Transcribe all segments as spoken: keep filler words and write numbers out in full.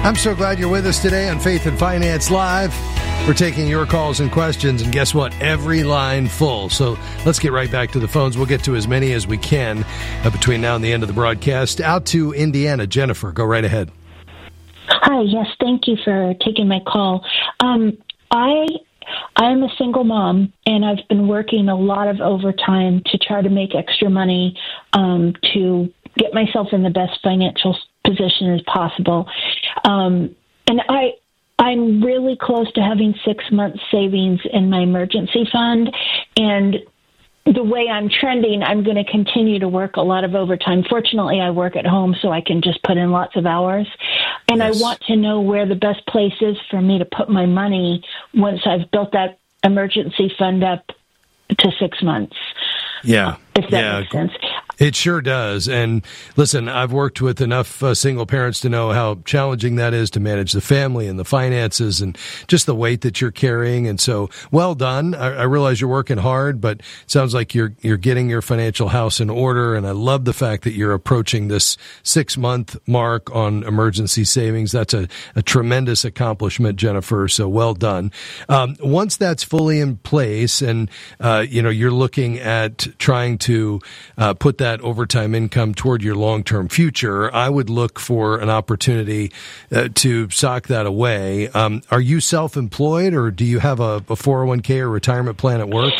I'm so glad you're with us today on Faith and Finance Live. We're taking your calls and questions, and guess what? Every line full. So let's get right back to the phones. We'll get to as many as we can uh, between now and the end of the broadcast. Out to Indiana. Jennifer, go right ahead. Hi, yes, thank you for taking my call. Um, I, I'm a single mom, and I've been working a lot of overtime to try to make extra money um, to get myself in the best financial position as possible. Um, and I, I'm really close to having six months savings in my emergency fund. And the way I'm trending, I'm going to continue to work a lot of overtime. Fortunately, I work at home, so I can just put in lots of hours. And yes. I want to know where the best place is for me to put my money once I've built that emergency fund up to six months. Yeah. If that yeah. makes sense. It sure does. And listen, I've worked with enough uh, single parents to know how challenging that is to manage the family and the finances and just the weight that you're carrying. And so, well done. I, I realize you're working hard, but it sounds like you're you're getting your financial house in order. And I love the fact that you're approaching this six month mark on emergency savings. That's a, a tremendous accomplishment, Jennifer. So well done. Um, once that's fully in place, and uh, you know you're looking at trying to uh, put that overtime income toward your long-term future, I would look for an opportunity uh, to sock that away. Um, are you self-employed, or do you have a, a four oh one k or retirement plan at work?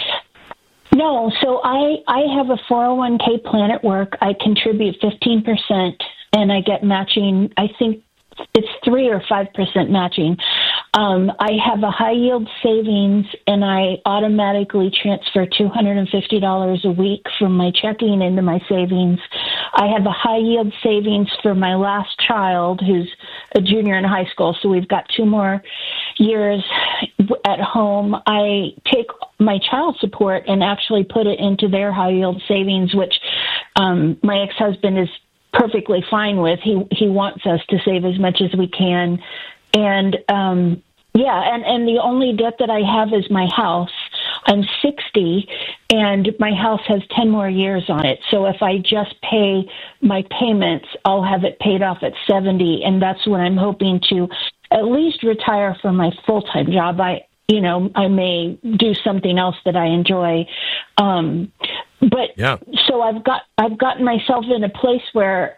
No, so I, I have a four oh one k plan at work. I contribute fifteen percent, and I get matching, I think it's three or five percent matching. Um, I have a high-yield savings, and I automatically transfer two hundred fifty dollars a week from my checking into my savings. I have a high-yield savings for my last child, who's a junior in high school, so we've got two more years at home. I take my child support and actually put it into their high-yield savings, which um, my ex-husband is perfectly fine with. He he wants us to save as much as we can. And, um, yeah, and, and the only debt that I have is my house. I'm sixty, and my house has ten more years on it. So if I just pay my payments, I'll have it paid off at seventy, and that's when I'm hoping to at least retire from my full-time job. I, you know, I may do something else that I enjoy. Um, but yeah. So I've got, I've gotten myself in a place where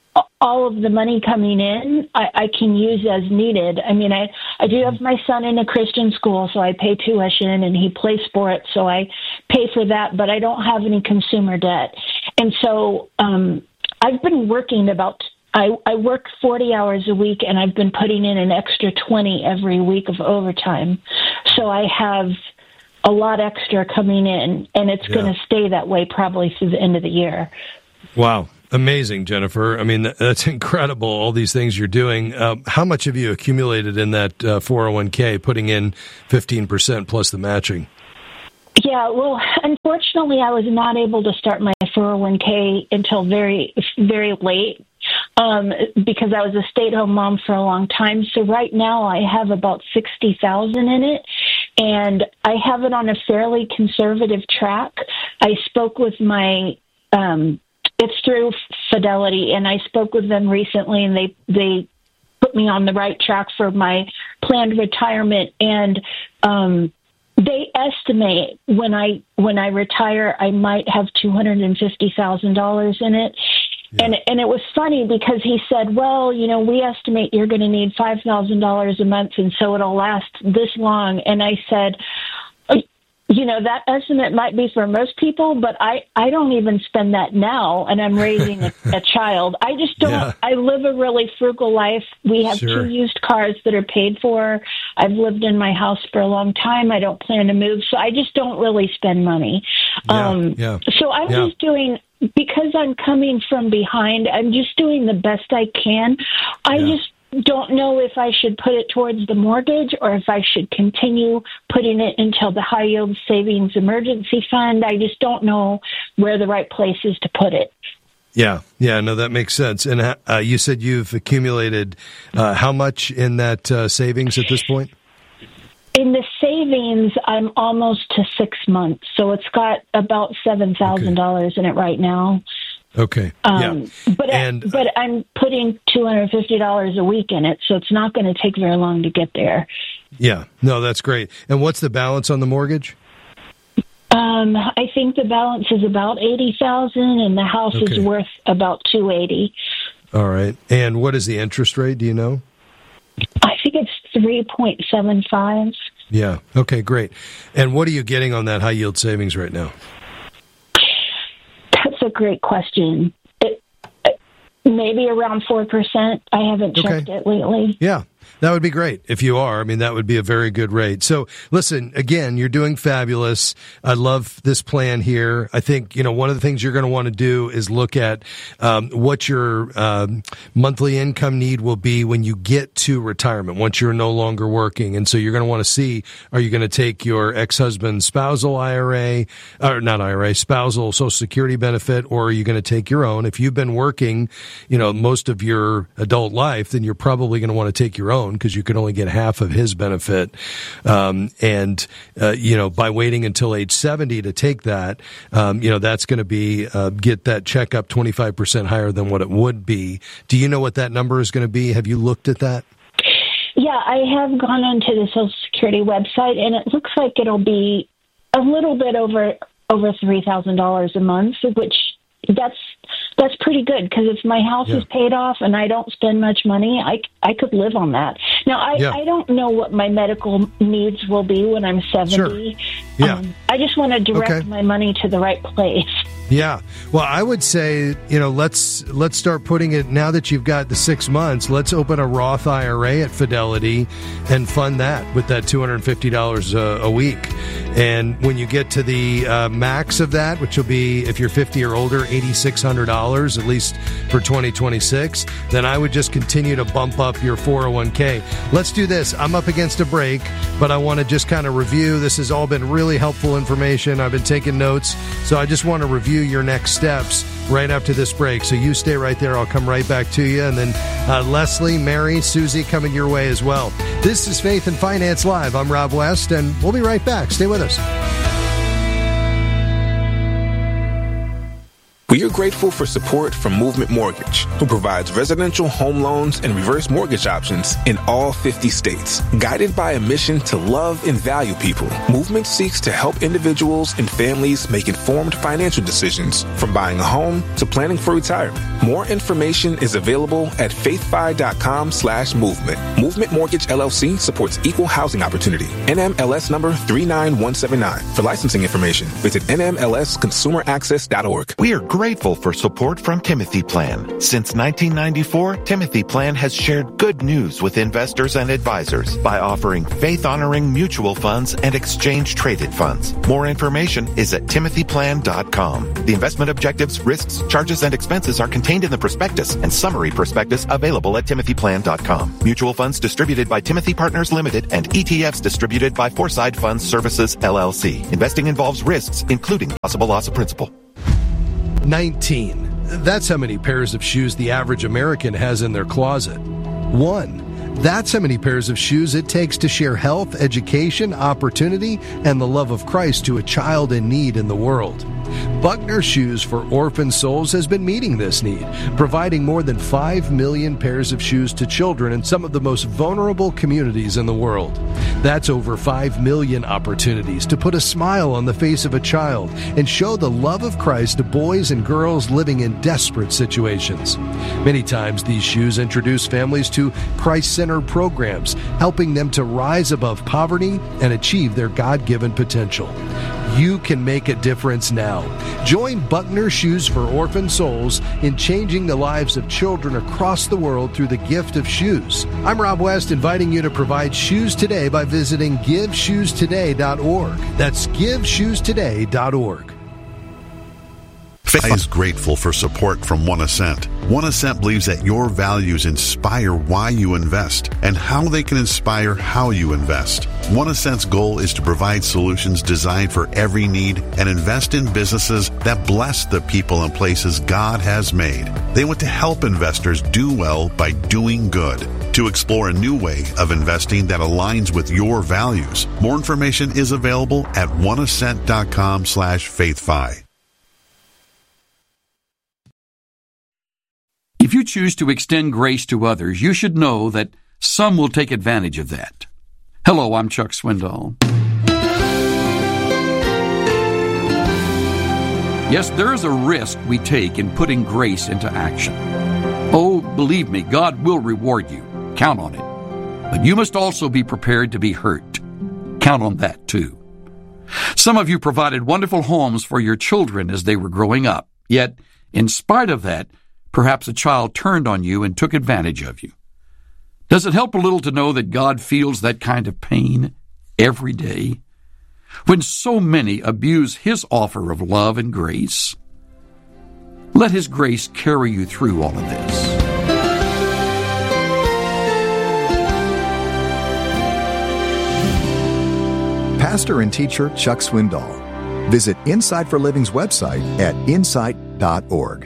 all of the money coming in, I, I can use as needed. I mean, I, I do have my son in a Christian school, so I pay tuition, and he plays sports, so I pay for that, but I don't have any consumer debt. And so um, I've been working about, I, I work forty hours a week, and I've been putting in an extra twenty every week of overtime. So I have a lot extra coming in, and it's yeah. going to stay that way probably through the end of the year. Wow. Amazing, Jennifer. I mean, that's incredible, all these things you're doing. Uh, how much have you accumulated in that uh, four oh one k, putting in fifteen percent plus the matching? Yeah, well, unfortunately, I was not able to start my four oh one k until very, very late um, because I was a stay-at-home mom for a long time. So right now I have about sixty thousand dollars in it, and I have it on a fairly conservative track. I spoke with my um It's through Fidelity, and I spoke with them recently, and they they put me on the right track for my planned retirement. And um, they estimate when I when I retire, I might have two hundred and fifty thousand dollars in it. Yeah. And and it was funny because he said, "Well, you know, we estimate you're going to need five thousand dollars a month, and so it'll last this long." And I said, you know, that estimate might be for most people, but I, I don't even spend that now, and I'm raising a, a child. I just don't, yeah. I live a really frugal life. We have sure. two used cars that are paid for. I've lived in my house for a long time. I don't plan to move, so I just don't really spend money. Yeah. Um, yeah. So I'm yeah. just doing, because I'm coming from behind, I'm just doing the best I can. I yeah. just don't know if I should put it towards the mortgage or if I should continue putting it into the high yield savings emergency fund. I just don't know where the right place is to put it. Yeah, yeah, no, that makes sense. And uh, you said you've accumulated uh, how much in that uh, savings at this point? In the savings, I'm almost to six months, so it's got about seven thousand dollars okay. in it right now. Okay. Um, yeah. But and, I, but I'm putting two hundred fifty dollars a week in it, so it's not going to take very long to get there. Yeah. No, that's great. And what's the balance on the mortgage? Um, I think the balance is about eighty thousand, and the house okay. is worth about two eighty. All right. And what is the interest rate? Do you know? I think it's three point seven five. Yeah. Okay, great. And what are you getting on that high yield savings right now? That's a great question. It, it, maybe around four percent. I haven't checked okay. it lately. Yeah. That would be great. If you are, I mean, that would be a very good rate. So listen, again, you're doing fabulous. I love this plan here. I think, you know, one of the things you're going to want to do is look at um, what your um, monthly income need will be when you get to retirement, once you're no longer working. And so you're going to want to see, are you going to take your ex-husband's spousal I R A, or not I R A, spousal Social Security benefit, or are you going to take your own? If you've been working, you know, most of your adult life, then you're probably going to want to take your own, because you can only get half of his benefit. Um, and, uh, you know, by waiting until age seventy to take that, um, you know, that's going to be, uh, get that check up twenty-five percent higher than what it would be. Do you know what that number is going to be? Have you looked at that? Yeah, I have gone onto the Social Security website, and it looks like it'll be a little bit over, over three thousand dollars a month, which that's, that's pretty good, because if my house yeah. is paid off and I don't spend much money, I, I could live on that. Now, I, yeah. I don't know what my medical needs will be when I'm seventy. Sure. Yeah. Um, I just want to direct okay. my money to the right place. Yeah. Well, I would say, you know, let's let's start putting it, now that you've got the six months, let's open a Roth I R A at Fidelity and fund that with that two hundred fifty dollars a, a week. And when you get to the uh, max of that, which will be, if you're fifty or older, eight thousand six hundred dollars, at least for twenty twenty-six, then I would just continue to bump up your four oh one k. Let's do this. I'm up against a break, but I want to just kind of review. This has all been really helpful information. I've been taking notes, so I just want to review your next steps right after this break. So you stay right there. I'll come right back to you. And then uh, Leslie, Mary, Susie coming your way as well. This is Faith and Finance Live. I'm Rob West, and we'll be right back. Stay with us. We are grateful for support from Movement Mortgage, who provides residential home loans and reverse mortgage options in all fifty states. Guided by a mission to love and value people, Movement seeks to help individuals and families make informed financial decisions, from buying a home to planning for retirement. More information is available at faithfi.com slash movement. Movement Mortgage L L C supports equal housing opportunity. N M L S number three nine one seven nine. For licensing information, visit N M L S consumer access dot org. We are grateful for support from Timothy Plan. Since nineteen ninety-four, Timothy Plan has shared good news with investors and advisors by offering faith-honoring mutual funds and exchange-traded funds. More information is at timothy plan dot com. The investment objectives, risks, charges, and expenses are contained in the prospectus and summary prospectus available at timothy plan dot com. Mutual funds distributed by Timothy Partners Limited and E T Fs distributed by Foreside Funds Services, L L C. Investing involves risks, including possible loss of principal. nineteen. That's how many pairs of shoes the average American has in their closet. One. That's how many pairs of shoes it takes to share health, education, opportunity, and the love of Christ to a child in need in the world. Buckner Shoes for Orphan Souls has been meeting this need, providing more than five million pairs of shoes to children in some of the most vulnerable communities in the world. That's over five million opportunities to put a smile on the face of a child and show the love of Christ to boys and girls living in desperate situations. Many times these shoes introduce families to Christ-centered programs, helping them to rise above poverty and achieve their God-given potential. You can make a difference now. Join Buckner Shoes for Orphan Souls in changing the lives of children across the world through the gift of shoes. I'm Rob West, inviting you to provide shoes today by visiting give shoes today dot org. That's give shoes today dot org. Faith is grateful for support from One Ascent. One Ascent believes that your values inspire why you invest and how they can inspire how you invest. One Ascent's goal is to provide solutions designed for every need and invest in businesses that bless the people and places God has made. They want to help investors do well by doing good. To explore a new way of investing that aligns with your values, more information is available at one ascent dot com slash faithfi. If you choose to extend grace to others, you should know that some will take advantage of that. Hello, I'm Chuck Swindoll. Yes, there is a risk we take in putting grace into action. Oh, believe me, God will reward you. Count on it. But you must also be prepared to be hurt. Count on that, too. Some of you provided wonderful homes for your children as they were growing up. Yet, in spite of that, perhaps a child turned on you and took advantage of you. Does it help a little to know that God feels that kind of pain every day? When so many abuse His offer of love and grace, let His grace carry you through all of this. Pastor and teacher Chuck Swindoll. Visit Insight for Living's website at insight dot org.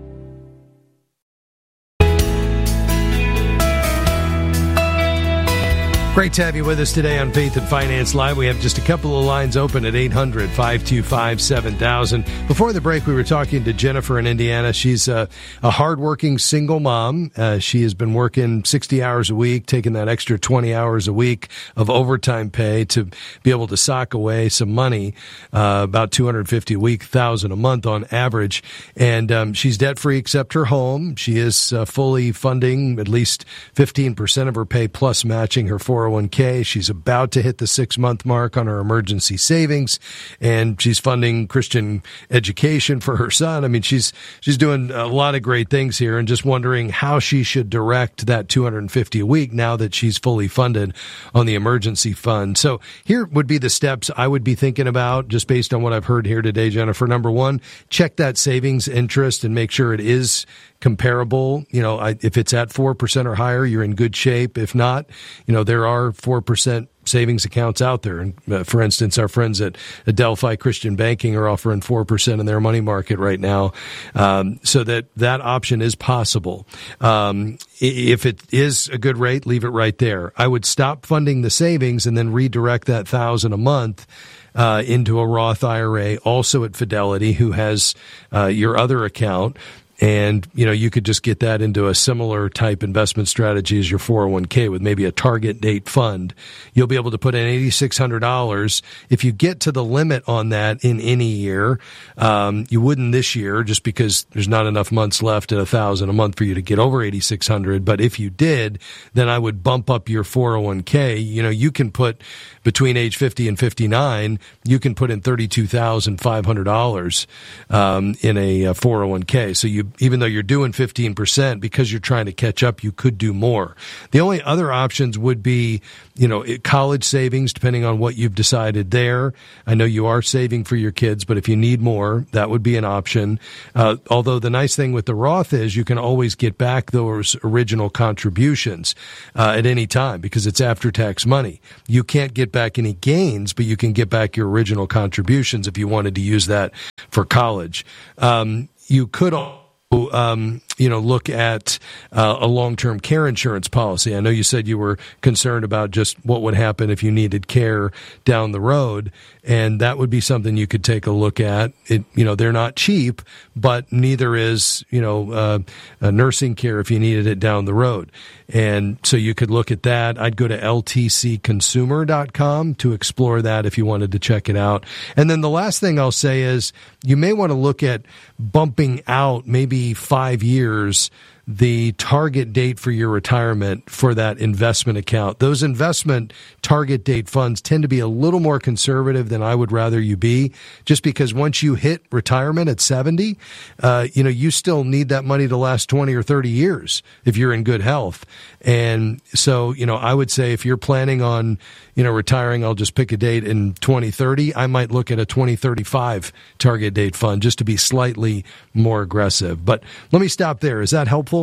Great to have you with us today on Faith and Finance Live. We have just a couple of lines open at eight hundred, five two five, seven thousand. Before the break, we were talking to Jennifer in Indiana. She's a, a hardworking single mom. Uh, she has been working sixty hours a week, taking that extra twenty hours a week of overtime pay to be able to sock away some money, uh, about two hundred fifty a week, one thousand a month on average. And um, she's debt-free except her home. She is uh, fully funding at least fifteen percent of her pay plus matching her four oh one k. She's about to hit the six-month mark on her emergency savings, and she's funding Christian education for her son. I mean, she's she's doing a lot of great things here, and just wondering how she should direct that two hundred fifty a week now that she's fully funded on the emergency fund. So here would be the steps I would be thinking about, just based on what I've heard here today, Jennifer. Number one, check that savings interest and make sure it is comparable. You know, I, if it's at four percent or higher, you're in good shape. If not, you know, there are four percent savings accounts out there. And uh, for instance, our friends at Adelphi Christian Banking are offering four percent in their money market right now. Um, so that that option is possible. Um, if it is a good rate, leave it right there. I would stop funding the savings and then redirect that thousand a month Uh, into a Roth I R A, also at Fidelity, who has uh, your other account. And, you know, you could just get that into a similar type investment strategy as your four oh one k with maybe a target date fund. You'll be able to put in eight thousand six hundred dollars. If you get to the limit on that in any year, um, you wouldn't this year just because there's not enough months left at one thousand dollars a month for you to get over eight thousand six hundred dollars. But if you did, then I would bump up your four oh one k. You know, you can put between age fifty and fifty-nine, you can put in thirty-two thousand five hundred dollars um, in a four oh one k. So you even though you're doing fifteen percent, because you're trying to catch up, you could do more. The only other options would be, you know, college savings, depending on what you've decided there. I know you are saving for your kids, but if you need more, that would be an option. Uh, although the nice thing with the Roth is you can always get back those original contributions uh, at any time because it's after-tax money. You can't get back any gains, but you can get back your original contributions if you wanted to use that for college. Um, you could also Um, you know, look at uh, a long-term care insurance policy. I know you said you were concerned about just what would happen if you needed care down the road, and that would be something you could take a look at. It, you know, they're not cheap, but neither is, you know, uh, uh, nursing care if you needed it down the road. And so you could look at that. I'd go to L T C consumer dot com to explore that if you wanted to check it out. And then the last thing I'll say is you may want to look at bumping out maybe five years the target date for your retirement for that investment account. Those investment target date funds tend to be a little more conservative than I would rather you be, just because once you hit retirement at seventy, uh, you know, you still need that money to last twenty or thirty years if you're in good health. And so, you know, I would say if you're planning on, you know, retiring, I'll just pick a date in twenty thirty, I might look at a twenty thirty-five target date fund just to be slightly more aggressive. But let me stop there. Is that helpful?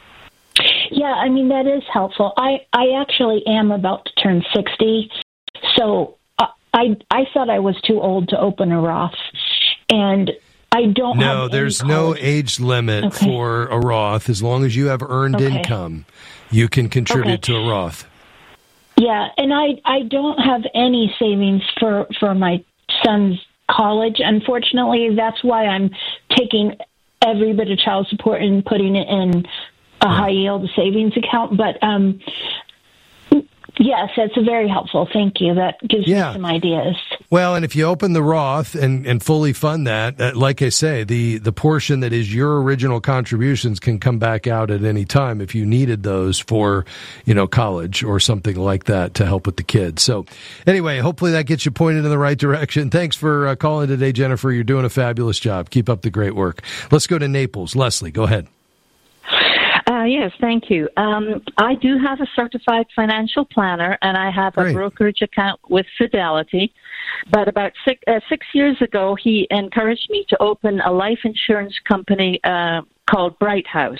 Yeah, I mean, that is helpful. I, I actually am about to turn sixty, so I, I I thought I was too old to open a Roth, and I don't No, have there's any no college. age limit Okay. for a Roth. As long as you have earned Okay. income, you can contribute Okay. to a Roth. Yeah, and I, I don't have any savings for, for my son's college. Unfortunately, that's why I'm taking every bit of child support and putting it in a high yield savings account. But um, yes, that's very helpful. Thank you. That gives yeah. me some ideas. Well, and if you open the Roth and, and fully fund that, uh, like I say, the, the portion that is your original contributions can come back out at any time if you needed those for, you know, college or something like that to help with the kids. So anyway, hopefully that gets you pointed in the right direction. Thanks for uh, calling today, Jennifer. You're doing a fabulous job. Keep up the great work. Let's go to Naples. Leslie, go ahead. Uh, yes, thank you. Um, I do have a certified financial planner, and I have Great. a brokerage account with Fidelity. But about six, uh, six years ago, he encouraged me to open a life insurance company uh, called Bright House.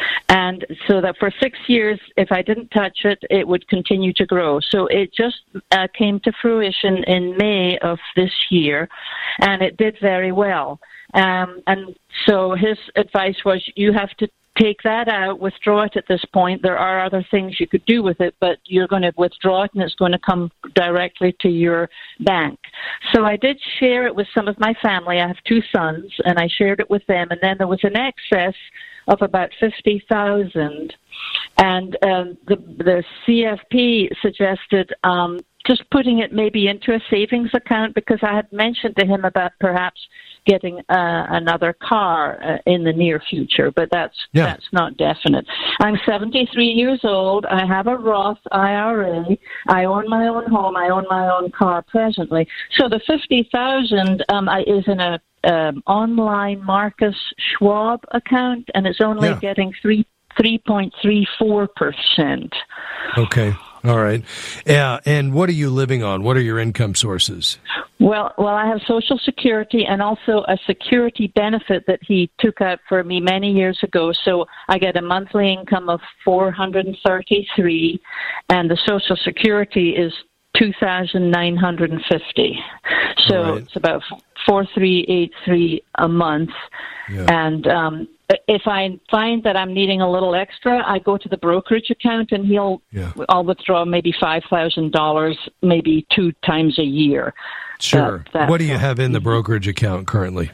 And so that for six years, if I didn't touch it, it would continue to grow. So it just uh, came to fruition in May of this year, and it did very well. Um, and so his advice was, you have to take that out, withdraw it at this point. There are other things you could do with it, but you're going to withdraw it and it's going to come directly to your bank. So I did share it with some of my family. I have two sons, and I shared it with them. And then there was an excess of about fifty thousand dollars. And um, the, the C F P suggested um, just putting it maybe into a savings account, because I had mentioned to him about perhaps getting uh, another car uh, in the near future, but that's yeah. that's not definite. I'm seventy-three years old. I have a Roth I R A. I own my own home. I own my own car presently. So the fifty thousand um, is in a um, online Marcus Schwab account, and it's only yeah. getting three three point three four percent. Okay. All right. Yeah. And what are you living on? What are your income sources? Well, well, I have Social Security and also a security benefit that he took out for me many years ago. So I get a monthly income of four hundred thirty-three, and the Social Security is two thousand nine hundred fifty. So right. it's about four thousand three hundred eighty-three a month. Yeah. And um, if I find that I'm needing a little extra, I go to the brokerage account, and he'll yeah. I'll withdraw maybe five thousand dollars, maybe two times a year. Sure. That, what do you have in the brokerage account currently?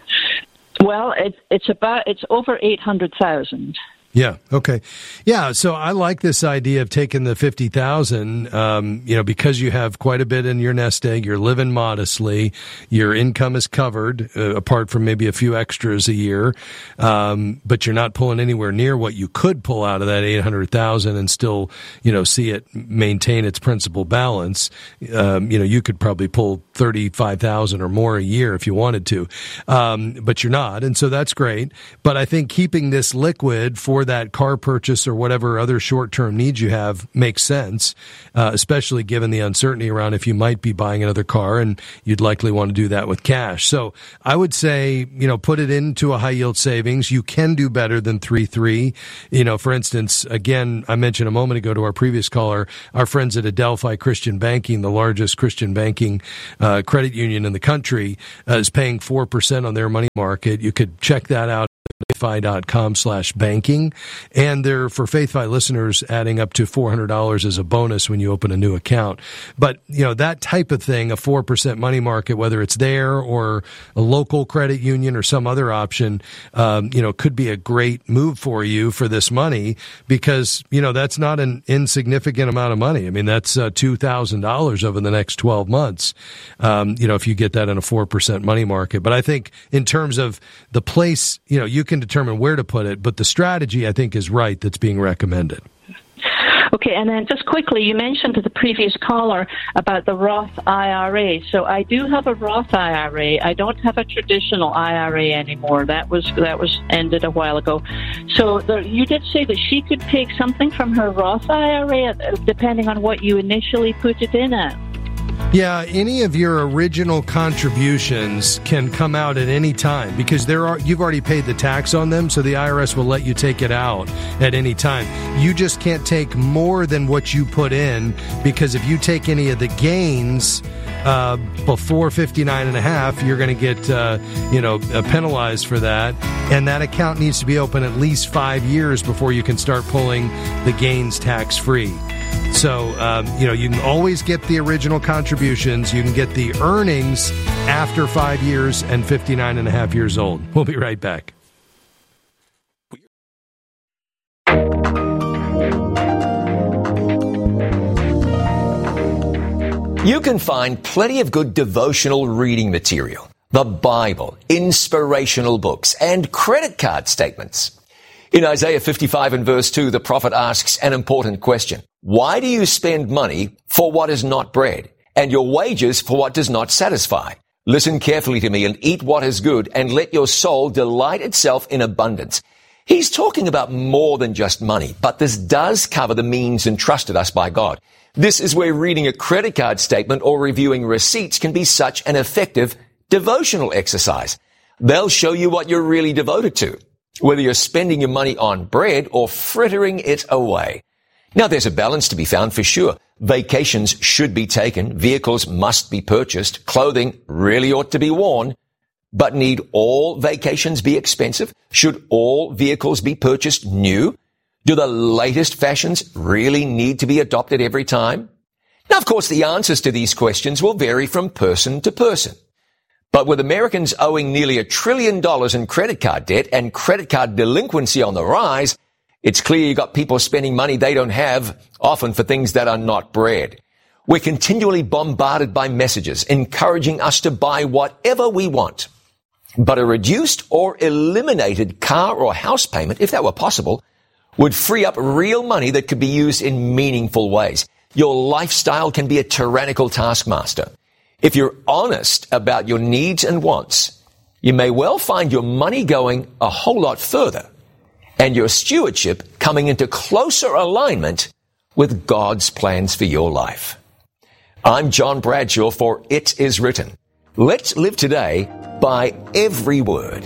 Well, it's it's about it's over eight hundred thousand. Yeah. Okay. Yeah. So I like this idea of taking the fifty thousand, um, you know, because you have quite a bit in your nest egg, you're living modestly, your income is covered, uh, apart from maybe a few extras a year. Um, but you're not pulling anywhere near what you could pull out of that eight hundred thousand and still, you know, see it maintain its principal balance. Um, you know, you could probably pull thirty-five thousand or more a year if you wanted to. Um, but you're not. And so that's great. But I think keeping this liquid for that car purchase or whatever other short-term needs you have makes sense, uh, especially given the uncertainty around if you might be buying another car, and you'd likely want to do that with cash. So I would say, you know, put it into a high-yield savings. You can do better than three three. You know, for instance, again, I mentioned a moment ago to our previous caller, our friends at Adelphi Christian Banking, the largest Christian banking uh, credit union in the country, uh, is paying four percent on their money market. You could check that out. faithfi.com slash banking. And they're, for FaithFi listeners, adding up to four hundred dollars as a bonus when you open a new account. But, you know, that type of thing, a four percent money market, whether it's there or a local credit union or some other option, um, you know, could be a great move for you for this money, because, you know, that's not an insignificant amount of money. I mean, that's uh, two thousand dollars over the next twelve months, um, you know, if you get that in a four percent money market. But I think in terms of the place, you know, you can determine where to put it, but the strategy, I think, is right that's being recommended. Okay, and then just quickly, you mentioned to the previous caller about the Roth I R A. So I do have a Roth I R A. I don't have a traditional I R A anymore. That was that was ended a while ago. So the, you did say that she could take something from her Roth I R A, depending on what you initially put it in at. Yeah, any of your original contributions can come out at any time, because there are you've already paid the tax on them, so the I R S will let you take it out at any time. You just can't take more than what you put in, because if you take any of the gains uh, before fifty-nine and a half, you're going to get uh, you know penalized for that, and that account needs to be open at least five years before you can start pulling the gains tax free. So, um, you know, you can always get the original contributions. You can get the earnings after five years and fifty-nine and a half years old. We'll be right back. You can find plenty of good devotional reading material, the Bible, inspirational books, and credit card statements. In Isaiah fifty-five and verse two, the prophet asks an important question. Why do you spend money for what is not bread, and your wages for what does not satisfy? Listen carefully to me and eat what is good, and let your soul delight itself in abundance. He's talking about more than just money, but this does cover the means entrusted us by God. This is where reading a credit card statement or reviewing receipts can be such an effective devotional exercise. They'll show you what you're really devoted to, whether you're spending your money on bread or frittering it away. Now, there's a balance to be found for sure. Vacations should be taken, vehicles must be purchased, clothing really ought to be worn. But need all vacations be expensive? Should all vehicles be purchased new? Do the latest fashions really need to be adopted every time? Now, of course, the answers to these questions will vary from person to person. But with Americans owing nearly a trillion dollars in credit card debt and credit card delinquency on the rise, it's clear you got people spending money they don't have, often for things that are not bread. We're continually bombarded by messages encouraging us to buy whatever we want. But a reduced or eliminated car or house payment, if that were possible, would free up real money that could be used in meaningful ways. Your lifestyle can be a tyrannical taskmaster. If you're honest about your needs and wants, you may well find your money going a whole lot further and your stewardship coming into closer alignment with God's plans for your life. I'm John Bradshaw for It Is Written. Let's live today by every word.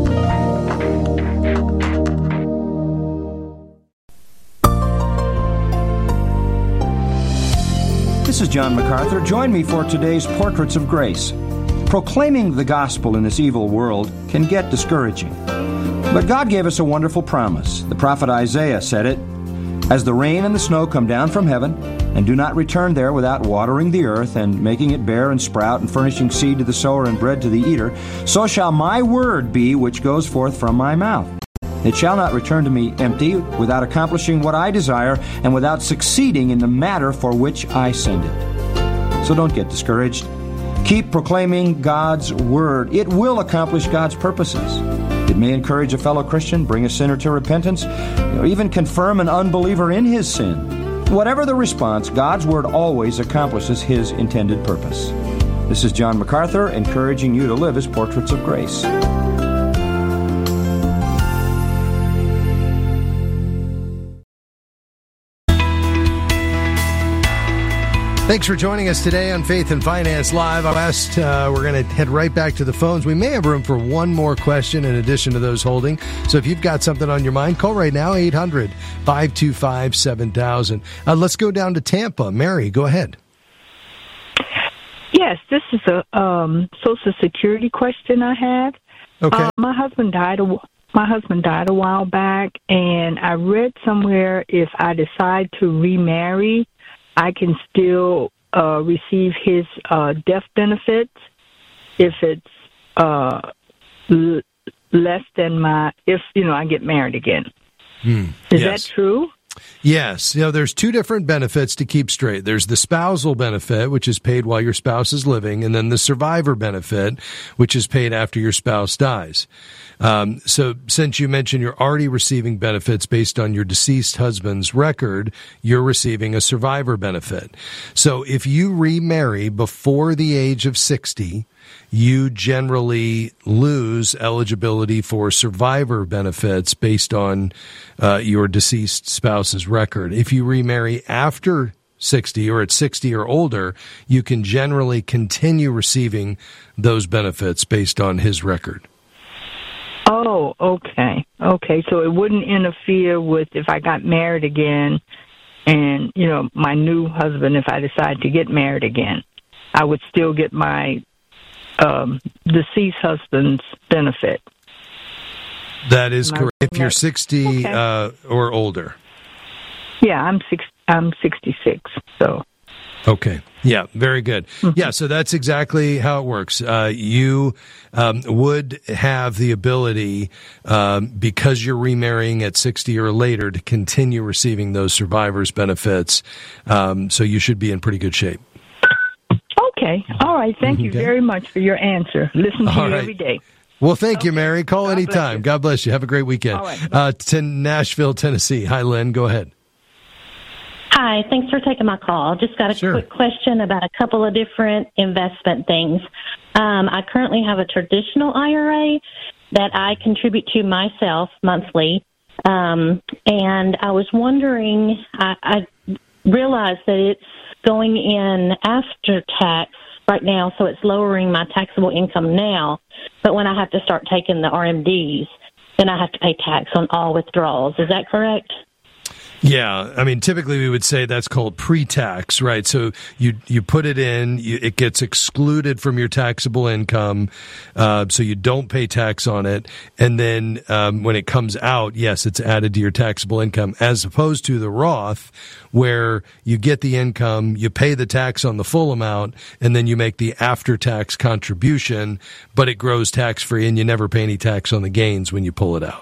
This is John MacArthur. Join me for today's Portraits of Grace. Proclaiming the gospel in this evil world can get discouraging. But God gave us a wonderful promise. The prophet Isaiah said it, "As the rain and the snow come down from heaven, and do not return there without watering the earth and making it bear and sprout and furnishing seed to the sower and bread to the eater, so shall my word be which goes forth from my mouth. It shall not return to me empty, without accomplishing what I desire and without succeeding in the matter for which I send it." So don't get discouraged. Keep proclaiming God's word. It will accomplish God's purposes. It may encourage a fellow Christian, bring a sinner to repentance, or even confirm an unbeliever in his sin. Whatever the response, God's Word always accomplishes His intended purpose. This is John MacArthur, encouraging you to live as Portraits of Grace. Thanks for joining us today on Faith and Finance Live. West, uh, we're going to head right back to the phones. We may have room for one more question in addition to those holding. So if you've got something on your mind, call right now, eight hundred, five two five, seven thousand. Uh, let's go down to Tampa. Mary, go ahead. Yes, this is a um, Social Security question I had. Okay. Uh, my husband died. A, my husband died a while back, and I read somewhere if I decide to remarry, I can still uh, receive his uh, death benefits if it's uh, l- less than my, if, you know, I get married again. Mm, Is yes. that true? Yes. You know, there's two different benefits to keep straight. There's the spousal benefit, which is paid while your spouse is living, and then the survivor benefit, which is paid after your spouse dies. Um, so since you mentioned you're already receiving benefits based on your deceased husband's record, you're receiving a survivor benefit. So if you remarry before the age of sixty, you generally lose eligibility for survivor benefits based on uh, your deceased spouse's record. If you remarry after sixty or at sixty or older, you can generally continue receiving those benefits based on his record. Oh, okay. Okay, so it wouldn't interfere with if I got married again and, you know, my new husband, if I decide to get married again, I would still get my um, deceased husband's benefit. That is correct. If you're sixty okay. uh, or older. Yeah, I'm six. I'm sixty-six. So. Okay. Yeah. Very good. Mm-hmm. Yeah. So that's exactly how it works. Uh, you um, would have the ability, um, because you're remarrying at sixty or later, to continue receiving those survivors benefits. Um, so you should be in pretty good shape. Okay. All right. Thank you Okay. very much for your answer. Listen to All you right. every day. Well, thank Okay. you, Mary. Call God bless anytime. you. God bless you. Have a great weekend. All right. Uh, to Nashville, Tennessee. Hi, Lynn. Go ahead. Hi, thanks for taking my call. Just got a Sure. quick question about a couple of different investment things. Um, I currently have a traditional I R A that I contribute to myself monthly, um, and I was wondering, I, I realized that it's going in after tax right now, so it's lowering my taxable income now, but when I have to start taking the R M Ds, then I have to pay tax on all withdrawals. Is that correct? Yeah, I mean, typically we would say that's called pre-tax, right? So you you put it in, you, it gets excluded from your taxable income, uh, so you don't pay tax on it. And then um, when it comes out, yes, it's added to your taxable income, as opposed to the Roth, where you get the income, you pay the tax on the full amount, and then you make the after-tax contribution, but it grows tax-free, and you never pay any tax on the gains when you pull it out.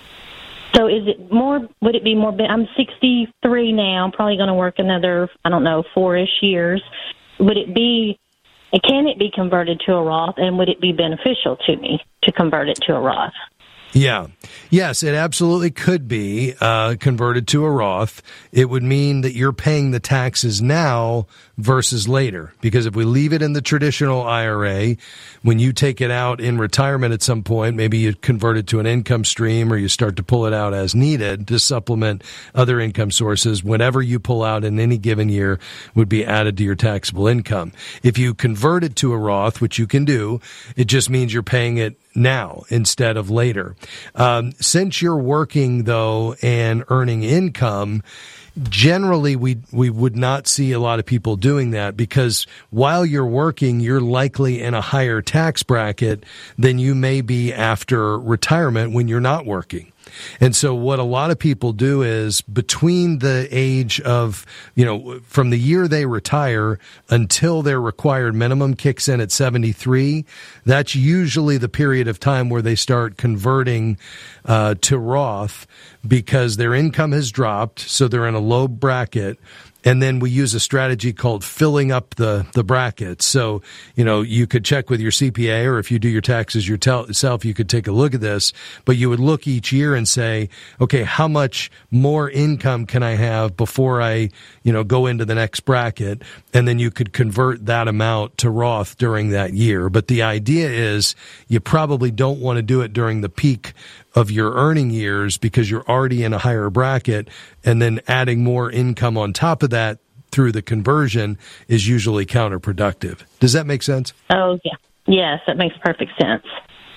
So is it more, would it be more, I'm sixty-three now, I'm probably going to work another, I don't know, four-ish years. Would it be, can it be converted to a Roth, and would it be beneficial to me to convert it to a Roth? Yeah. Yes, it absolutely could be uh, converted to a Roth. It would mean that you're paying the taxes now versus later. Because if we leave it in the traditional I R A, when you take it out in retirement at some point, maybe you convert it to an income stream or you start to pull it out as needed to supplement other income sources. Whenever you pull out in any given year would be added to your taxable income. If you convert it to a Roth, which you can do, it just means you're paying it now instead of later. Um, since you're working, though, and earning income, generally we we would not see a lot of people doing that, because while you're working, you're likely in a higher tax bracket than you may be after retirement when you're not working. And so what a lot of people do is between the age of, you know, from the year they retire until their required minimum kicks in at seventy-three, that's usually the period of time where they start converting uh, to Roth, because their income has dropped, so they're in a low bracket. And then we use a strategy called filling up the, the brackets. So, you know, you could check with your C P A, or if you do your taxes yourself, you could take a look at this. But you would look each year and say, okay, how much more income can I have before I, you know, go into the next bracket? And then you could convert that amount to Roth during that year. But the idea is you probably don't want to do it during the peak of your earning years, because you're already in a higher bracket, and then adding more income on top of that through the conversion is usually counterproductive. Does that make sense? Oh, yeah. Yes, that makes perfect sense.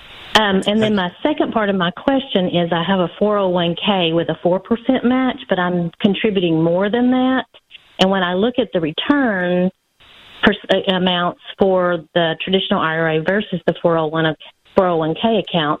Um, and then my second part of my question is, I have a four oh one k with a four percent match, but I'm contributing more than that. And when I look at the return per, uh, amounts for the traditional I R A versus the four oh one k account,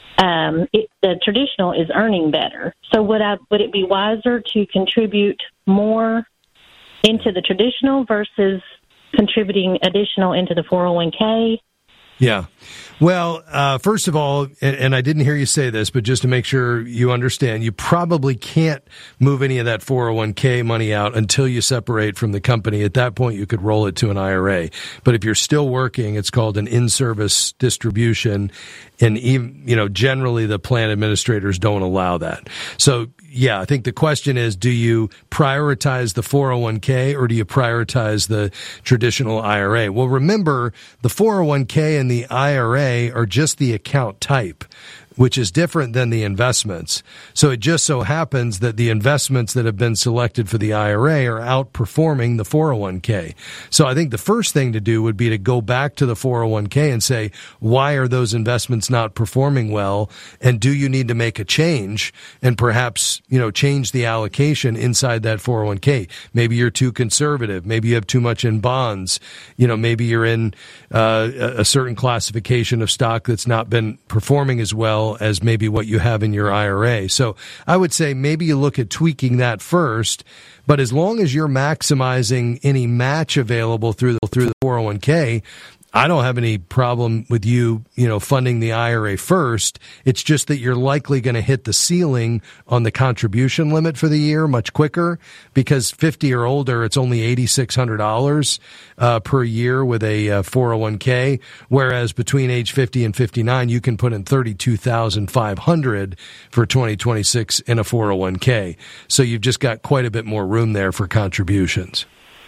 um, it, the traditional is earning better. So would I would it be wiser to contribute more into the traditional versus contributing additional into the four oh one k? Yeah. Well, uh, first of all, and, and I didn't hear you say this, but just to make sure you understand, you probably can't move any of that four oh one k money out until you separate from the company. At that point, you could roll it to an I R A. But if you're still working, it's called an in-service distribution. And even, you know, generally the plan administrators don't allow that. So, yeah, I think the question is, do you prioritize the four oh one k or do you prioritize the traditional I R A? Well, remember, the four oh one k and the I R A are just the account type, which is different than the investments. So it just so happens that the investments that have been selected for the I R A are outperforming the four oh one k. So I think the first thing to do would be to go back to the four oh one k and say, why are those investments not performing well? And do you need to make a change and perhaps, you know, change the allocation inside that four oh one k? Maybe you're too conservative. Maybe you have too much in bonds. You know, maybe you're in uh, a certain classification of stock that's not been performing as well as maybe what you have in your I R A. So I would say maybe you look at tweaking that first, but as long as you're maximizing any match available through the, through the four oh one k, I don't have any problem with you, you know, funding the I R A first. It's just that you're likely going to hit the ceiling on the contribution limit for the year much quicker, because fifty or older, it's only eight thousand six hundred dollars uh, per year with a uh, four oh one k, whereas between age fifty and fifty-nine, you can put in thirty-two thousand five hundred dollars for twenty twenty-six in a four oh one k. So you've just got quite a bit more room there for contributions.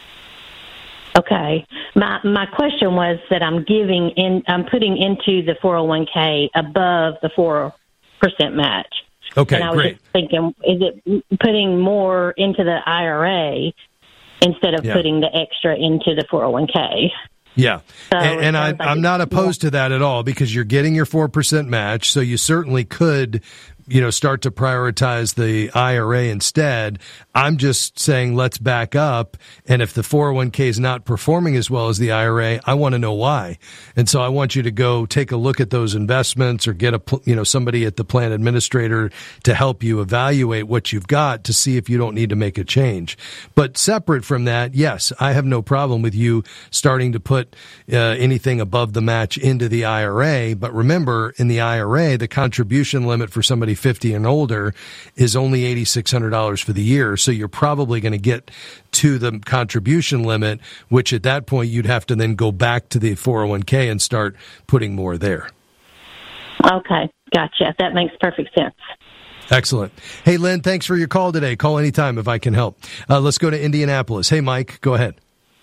Okay. My my question was that I'm giving in, I'm putting into the four oh one k above the four percent match. Okay, and I was great. just thinking, is it putting more into the I R A instead of Yeah. putting the extra into the four oh one k? Yeah, So and, it and I, sounds like I'm it's- not opposed to that at all, because you're getting your four percent match, so you certainly could, you know, start to prioritize the I R A instead. I'm just saying let's back up, and if the four oh one k is not performing as well as the I R A, I want to know why. And so I want you to go take a look at those investments, or get a, pl- you know, somebody at the plan administrator to help you evaluate what you've got to see if you don't need to make a change. But separate from that, yes, I have no problem with you starting to put uh, anything above the match into the I R A. But remember, in the I R A, the contribution limit for somebody fifty and older is only eight thousand six hundred dollars for the year. So you're probably going to get to the contribution limit, which at that point you'd have to then go back to the four oh one k and start putting more there. Okay, gotcha. That makes perfect sense. Excellent. Hey, Lynn, thanks for your call today. Call anytime if I can help. Uh, let's go to Indianapolis. Hey, Mike, go ahead.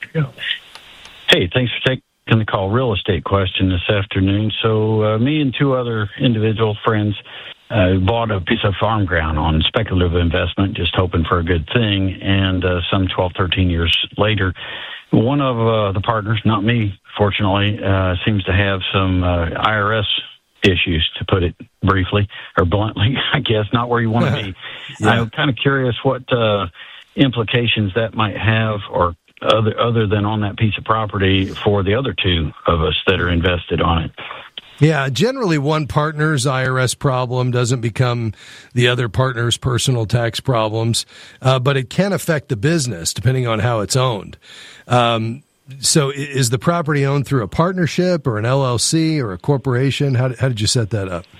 Hey, thanks for taking the call. Real estate question this afternoon. So uh, me and two other individual friends uh, bought a piece of farm ground on speculative investment, just hoping for a good thing. And uh, some twelve, thirteen years later, one of uh, the partners, not me, fortunately, uh, seems to have some uh, I R S issues, to put it briefly or bluntly, I guess, not where you want to be. Yeah. I'm kind of curious what uh, implications that might have, or other other than on that piece of property, for the other two of us that are invested on it. Yeah, generally one partner's I R S problem doesn't become the other partner's personal tax problems, uh, but it can affect the business depending on how it's owned. Um, so is the property owned through a partnership or an L L C or a corporation? How, how did you set that up?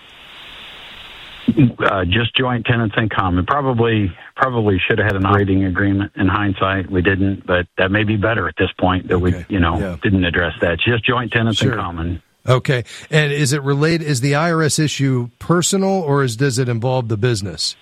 Uh, just joint tenants in common. Probably probably should have had an operating agreement. In hindsight, we didn't, but that may be better at this point that Okay. we, you know, Yeah. didn't address that. Just joint tenants Sure. in common. Okay. And is it related, is the I R S issue personal, or is, does it involve the business?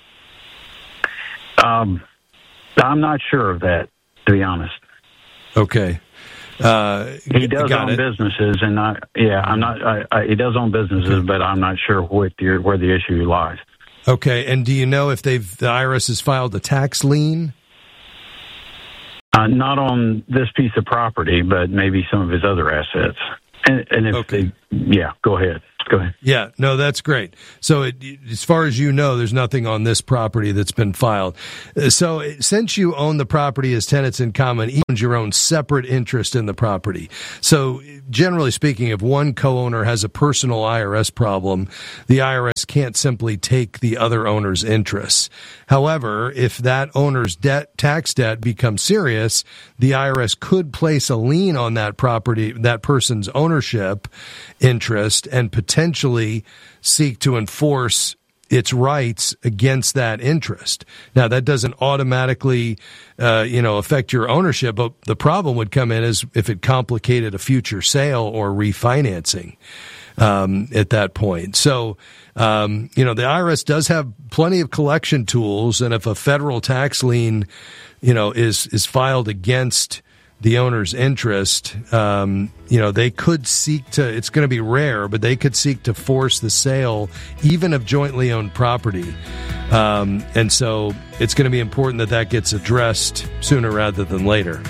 Um, I'm not sure of that, to be honest. Okay. Uh, He does got own it. businesses, and not, yeah, I'm not. I, I, he does own businesses, Okay. but I'm not sure what the, where the issue lies. Okay. And do you know if they've, the I R S has filed a tax lien? Uh, not on this piece of property, but maybe some of his other assets. And, and if Okay. they, yeah, go ahead. Go ahead. Yeah, no, that's great. So it, as far as you know, there's nothing on this property that's been filed. Uh, So since you own the property as tenants in common, each owns your own separate interest in the property. So generally speaking, if one co-owner has a personal I R S problem, the I R S can't simply take the other owner's interests. However, if that owner's debt, tax debt becomes serious, the I R S could place a lien on that property, that person's ownership interest, and potentially seek to enforce its rights against that interest. Now, that doesn't automatically, uh, you know, affect your ownership, but the problem would come in as if it complicated a future sale or refinancing um, at that point. So, um, you know, the I R S does have plenty of collection tools, and if a federal tax lien, you know, is is filed against the owner's interest, um, you know, they could seek to, it's going to be rare, but they could seek to force the sale even of jointly owned property. Um, and so it's going to be important that that gets addressed sooner rather than later.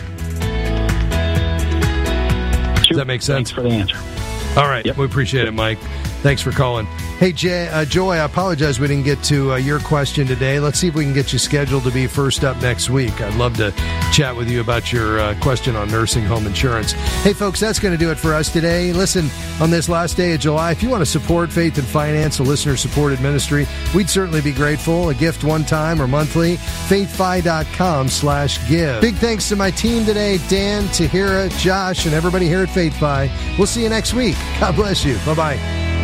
Does that make sense? Thanks for the answer. All right. Yep. We appreciate it, Mike. Thanks for calling. Hey, Jay, uh, Joy, I apologize we didn't get to uh, your question today. Let's see if we can get you scheduled to be first up next week. I'd love to chat with you about your uh, question on nursing home insurance. Hey, folks, that's going to do it for us today. Listen, on this last day of July, if you want to support Faith and Finance, a listener-supported ministry, we'd certainly be grateful. A gift one time or monthly, faithfi.com slash give. Big thanks to my team today, Dan, Tahira, Josh, and everybody here at FaithFi. We'll see you next week. God bless you. Bye-bye.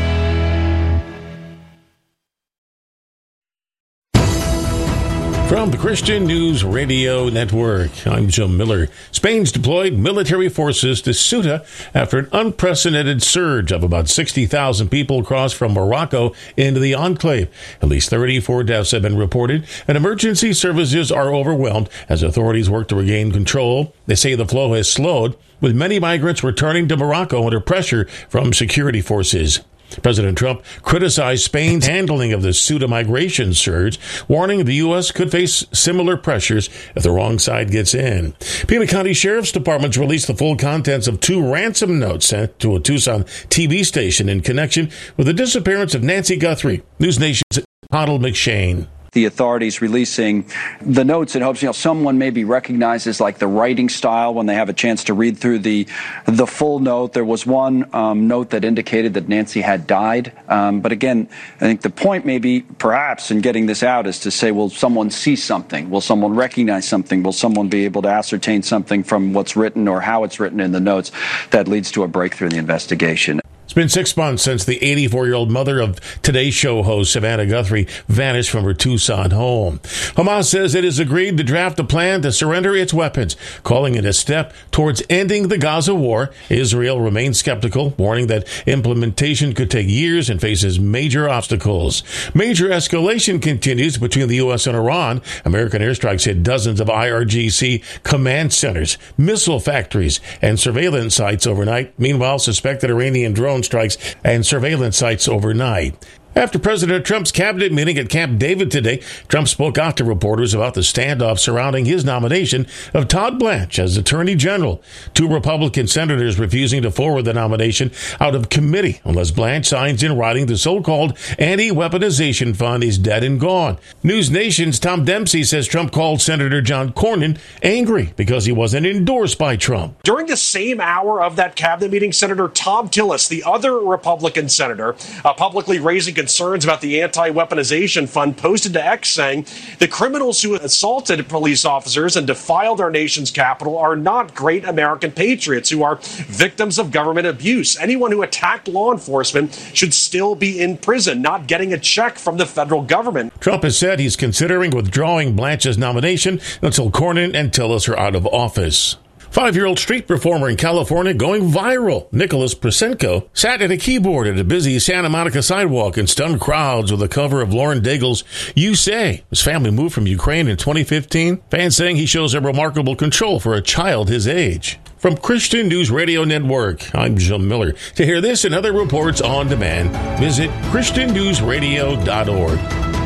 From the Christian News Radio Network, I'm Joe Miller. Spain's deployed military forces to Ceuta after an unprecedented surge of about sixty thousand people crossed from Morocco into the enclave. At least thirty-four deaths have been reported, and emergency services are overwhelmed as authorities work to regain control. They say the flow has slowed, with many migrants returning to Morocco under pressure from security forces. President Trump criticized Spain's handling of the Ceuta migration surge, warning the U S could face similar pressures if the wrong side gets in. Pima County Sheriff's Department released the full contents of two ransom notes sent to a Tucson T V station in connection with the disappearance of Nancy Guthrie. News Nation's Hoddle McShane. The authorities releasing the notes in hopes, you know, someone maybe recognizes like the writing style when they have a chance to read through the the full note. There was one um, note that indicated that Nancy had died. Um, but again, I think the point maybe perhaps in getting this out is to say, will someone see something? Will someone recognize something? Will someone be able to ascertain something from what's written or how it's written in the notes that leads to a breakthrough in the investigation? It's been six months since the eighty-four-year-old mother of Today Show host Savannah Guthrie vanished from her Tucson home. Hamas says it has agreed to draft a plan to surrender its weapons, calling it a step towards ending the Gaza war. Israel remains skeptical, warning that implementation could take years and faces major obstacles. Major escalation continues between the U S and Iran. American airstrikes hit dozens of I R G C command centers, missile factories, and surveillance sites overnight. Meanwhile, suspected Iranian drone strikes and surveillance sites overnight. After President Trump's cabinet meeting at Camp David today, Trump spoke out to reporters about the standoff surrounding his nomination of Todd Blanche as Attorney General. Two Republican senators refusing to forward the nomination out of committee unless Blanche signs in writing the so-called anti-weaponization fund is dead and gone. News Nation's Tom Dempsey says Trump called Senator John Cornyn angry because he wasn't endorsed by Trump. During the same hour of that cabinet meeting, Senator Tom Tillis, the other Republican senator, uh, publicly raising concerns about the anti-weaponization fund, posted to X saying the criminals who assaulted police officers and defiled our nation's capital are not great American patriots who are victims of government abuse. Anyone who attacked law enforcement should still be in prison, not getting a check from the federal government. Trump has said he's considering withdrawing Blanche's nomination until Cornyn and Tillis are out of office. Five-year-old street performer in California going viral. Nicholas Prasenko sat at a keyboard at a busy Santa Monica sidewalk and stunned crowds with a cover of Lauren Daigle's You Say. His family moved from Ukraine in twenty fifteen. Fans saying he shows a remarkable control for a child his age. From Christian News Radio Network, I'm Joe Miller. To hear this and other reports on demand, visit christian news radio dot org.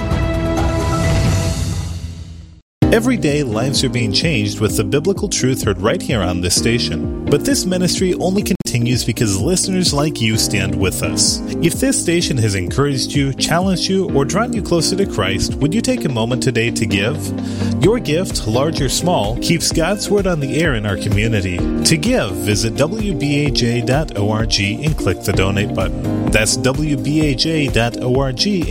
Every day, lives are being changed with the biblical truth heard right here on this station. But this ministry only continues because listeners like you stand with us. If this station has encouraged you, challenged you, or drawn you closer to Christ, would you take a moment today to give? Your gift, large or small, keeps God's Word on the air in our community. To give, visit w b a j dot org and click the donate button. That's w b a j dot org